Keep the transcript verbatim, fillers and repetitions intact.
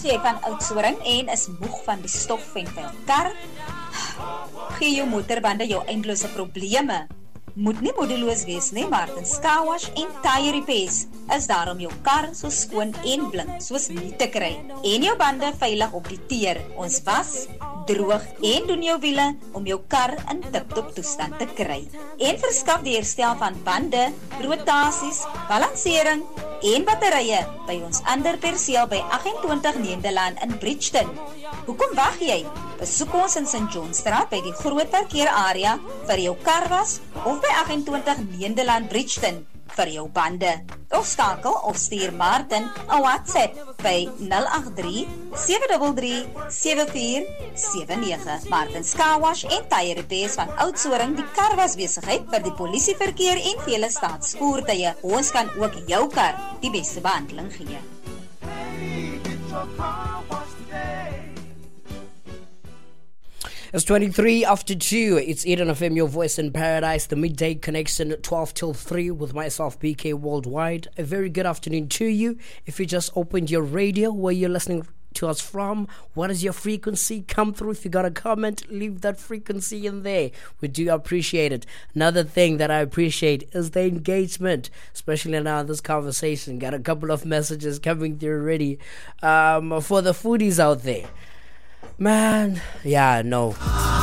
jy van Oudtshoorn en is moeg van die stof en vuil kar? Gee jou motorbande jou eindelose probleme. Moet nie moedeloos wees nie, Martins Car Wash en Tire Repairs is daar om jou kar so skoon en blink soos nie te kry en jou bande veilig op die teer. Ons was, droog en doen jou wiele om jou kar in tip-top toestand te kry. En verskaf die herstel van bande, rotasies, balansering en batterye by ons ander perseel by agt-en-twintig Nederland in Bridgeton. Hoekom wag jy? Besoek ons in Saint Johnstraat by die groot parkeerarea vir jou karwas of by agt-en-twintig Nederland Bridgeton vir jou bande. Of skakel of stuur Martin 'n WhatsApp by nul agt drie, sewe drie drie, sewe vier sewe nege. Martins Car Wash en Tire Repairs van Oudtshoorn, die karwasbesigheid vir die polisieverkeer en vele staatsvoertuie. Ons kan ook jou kar die beste behandeling gee. It's twenty-three after two. It's Eden F M, your voice in paradise. The midday connection, twelve till three with myself, B K Worldwide. A very good afternoon to you. If you just opened your radio, where you're listening to us from, what is your frequency? Come through. If you got a comment, leave that frequency in there. We do appreciate it. Another thing that I appreciate is the engagement, especially now in this conversation. Got a couple of messages coming through already um, for the foodies out there. Man, yeah, no.